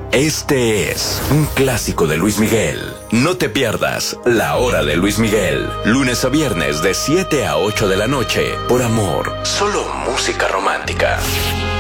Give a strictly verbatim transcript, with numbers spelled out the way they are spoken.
Este es un clásico de Luis Miguel. No te pierdas La Hora de Luis Miguel, lunes a viernes de siete a ocho de la noche, por Amor, solo música romántica.